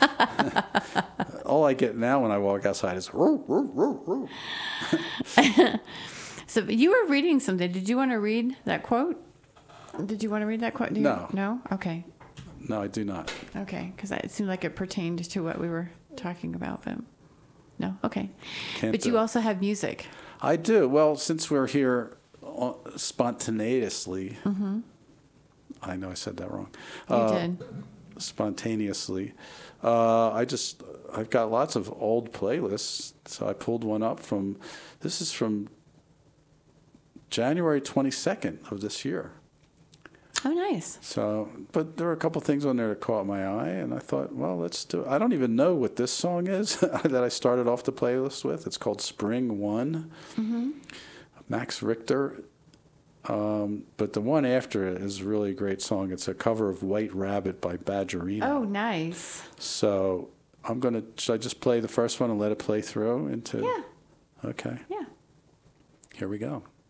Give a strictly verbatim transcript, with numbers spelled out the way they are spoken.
All I get now when I walk outside is roo, roo, roo, roo. So you were reading something. Did you want to read that quote? Did you want to read that quote? Do you- No. No? Okay. No, I do not. Okay. Because it seemed like it pertained to what we were talking about. But no? Okay. Can't But do you it. also have music. I do. Well, since we're here uh, spontaneously, Mm-hmm. I know I said that wrong. You Uh, did. Spontaneously, uh, I just I've got lots of old playlists, so I pulled one up from. This is from January twenty-second of this year. Oh, nice. So, but there were a couple things on there that caught my eye, and I thought, well, let's do it. I don't even know what this song is that I started off the playlist with. It's called Spring One. Mm-hmm. Max Richter. Um, but the one after it is a really great song. It's a cover of White Rabbit by Badgerino. Oh, nice. So I'm going to, should I just play the first one and let it play through into? Yeah. Okay. Yeah. Here we go.